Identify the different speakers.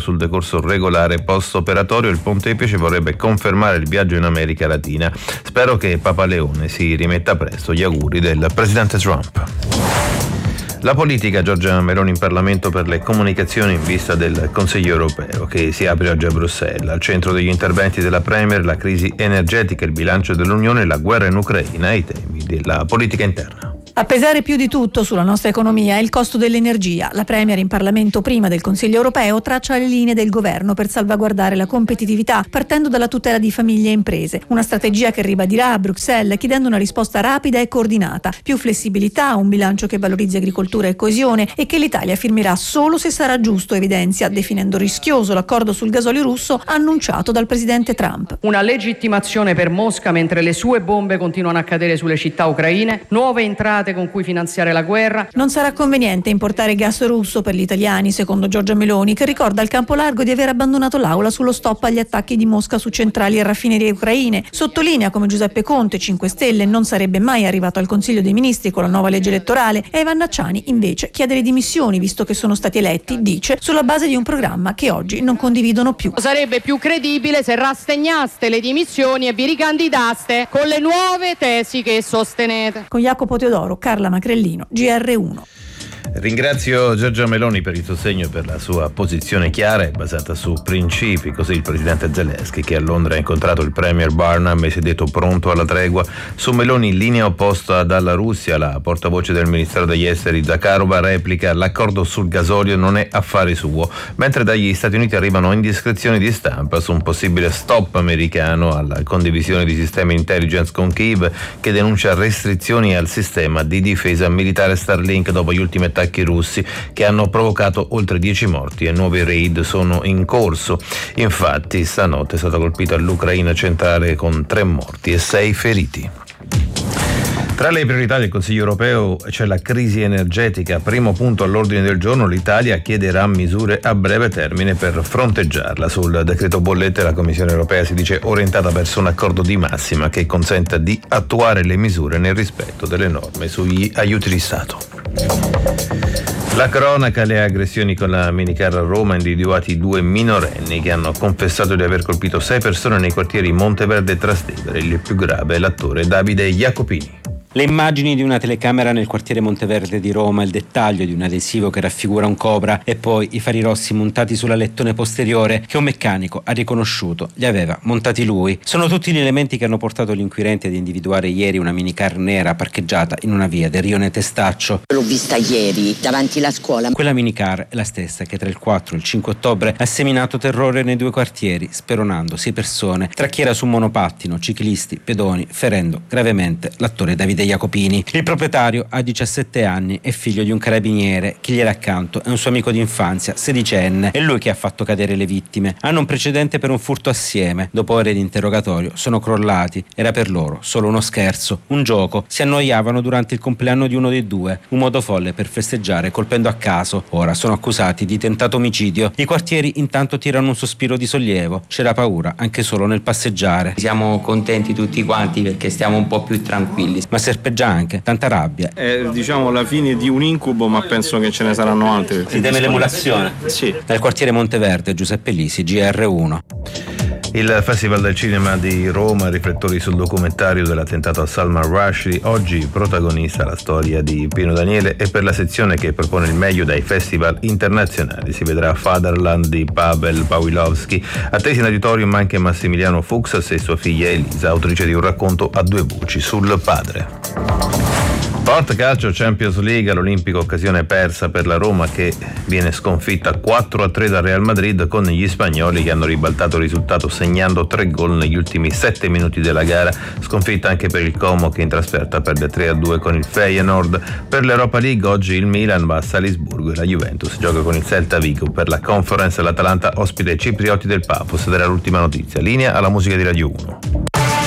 Speaker 1: sul decorso regolare post-operatorio. Il Pontefice vorrebbe confermare il viaggio in America Latina. Spero che Papa Leone si rimetta presto. Gli auguri del presidente Trump. La politica, Giorgia Meloni in Parlamento per le comunicazioni in vista del Consiglio europeo che si apre oggi a Bruxelles. Al centro degli interventi della Premier la crisi energetica, il bilancio dell'Unione, la guerra in Ucraina e i temi della politica interna.
Speaker 2: A pesare più di tutto sulla nostra economia è il costo dell'energia. La Premier in Parlamento prima del Consiglio europeo traccia le linee del governo per salvaguardare la competitività partendo dalla tutela di famiglie e imprese. Una strategia che ribadirà a Bruxelles chiedendo una risposta rapida e coordinata, più flessibilità, un bilancio che valorizzi agricoltura e coesione e che l'Italia firmerà solo se sarà giusto, evidenzia, definendo rischioso l'accordo sul gasolio russo annunciato dal presidente Trump.
Speaker 3: Una legittimazione per Mosca mentre le sue bombe continuano a cadere sulle città ucraine, nuove entrate con cui finanziare la guerra.
Speaker 2: Non sarà conveniente importare gas russo per gli italiani, secondo Giorgia Meloni, che ricorda al campo largo di aver abbandonato l'aula sullo stop agli attacchi di Mosca su centrali e raffinerie ucraine. Sottolinea come Giuseppe Conte, 5 Stelle, non sarebbe mai arrivato al Consiglio dei Ministri con la nuova legge elettorale e Ivan Nacciani invece chiede le dimissioni visto che sono stati eletti, dice, sulla base di un programma che oggi non condividono più.
Speaker 3: Sarebbe più credibile se rassegnaste le dimissioni e vi ricandidaste con le nuove tesi che sostenete.
Speaker 2: Con Jacopo Teodoro, Carla Macrellino, GR1.
Speaker 1: Ringrazio Giorgia Meloni per il sostegno e per la sua posizione chiara e basata su principi. Così il presidente Zelensky, che a Londra ha incontrato il premier Barnum e si è detto pronto alla tregua. Su Meloni, linea opposta dalla Russia, la portavoce del Ministero degli Esteri Zakharova replica: l'accordo sul gasolio non è affare suo, mentre dagli Stati Uniti arrivano indiscrezioni di stampa su un possibile stop americano alla condivisione di sistemi intelligence con Kiev, che denuncia restrizioni al sistema di difesa militare Starlink dopo gli ultimi attacchi russi che hanno provocato oltre 10 morti e nuovi raid sono in corso. Infatti stanotte è stata colpita l'Ucraina centrale con 3 morti e 6 feriti. Tra le priorità del Consiglio europeo c'è la crisi energetica. Primo punto all'ordine del giorno, l'Italia chiederà misure a breve termine per fronteggiarla. Sul decreto bollette la Commissione europea si dice orientata verso un accordo di massima che consenta di attuare le misure nel rispetto delle norme sugli aiuti di Stato. La cronaca, le aggressioni con la minicar a Roma, individuati 2 minorenni che hanno confessato di aver colpito 6 persone nei quartieri Monteverde e Trastevere. Il più grave è l'attore Davide Jacopini.
Speaker 4: Le immagini di una telecamera nel quartiere Monteverde di Roma, il dettaglio di un adesivo che raffigura un cobra e poi i fari rossi montati sull'alettone posteriore che un meccanico ha riconosciuto li aveva montati lui. Sono tutti gli elementi che hanno portato gli inquirenti ad individuare ieri una minicar nera parcheggiata in una via del rione Testaccio.
Speaker 5: L'ho vista ieri davanti alla scuola.
Speaker 4: Quella minicar è la stessa che tra il 4 e il 5 ottobre ha seminato terrore nei 2 quartieri, speronando 6 persone, tra chi era su monopattino, ciclisti, pedoni, ferendo gravemente l'attore Davide Jacopini. Il proprietario ha 17 anni, è figlio di un carabiniere, chi gli era accanto è un suo amico d'infanzia, 16enne, è lui che ha fatto cadere le vittime. Hanno un precedente per un furto assieme, dopo ore di interrogatorio sono crollati, era per loro solo uno scherzo, un gioco, si annoiavano durante il compleanno di uno dei 2, un modo folle per festeggiare colpendo a caso. Ora sono accusati di tentato omicidio. I quartieri intanto tirano un sospiro di sollievo, c'era paura anche solo nel passeggiare.
Speaker 6: Siamo contenti tutti quanti perché stiamo un po' più tranquilli.
Speaker 4: Ma serpeggia anche tanta rabbia.
Speaker 7: È la fine di un incubo, ma penso che ce ne saranno altri.
Speaker 4: Si teme l'emulazione?
Speaker 7: Sì.
Speaker 4: Nel quartiere Monteverde, Giuseppe Lisi, GR1.
Speaker 1: Il Festival del Cinema di Roma, riflettori sul documentario dell'attentato a Salman Rushdie. Oggi protagonista la storia di Pino Daniele e per la sezione che propone il meglio dai festival internazionali si vedrà Fatherland di Pavel Pawlikowski. Attesi in auditorium anche Massimiliano Fuchs e sua figlia Elisa, autrice di un racconto a 2 voci sul padre. Sport calcio Champions League, all'Olimpico occasione persa per la Roma che viene sconfitta 4-3 dal Real Madrid con gli spagnoli che hanno ribaltato il risultato segnando 3 gol negli ultimi 7 minuti della gara. Sconfitta anche per il Como che in trasferta perde 3-2 con il Feyenoord. Per l'Europa League oggi il Milan va a Salisburgo e la Juventus gioca con il Celta Vigo. Per la Conference l'Atalanta ospita i ciprioti del Pafos ed era l'ultima notizia. Linea alla musica di Radio 1.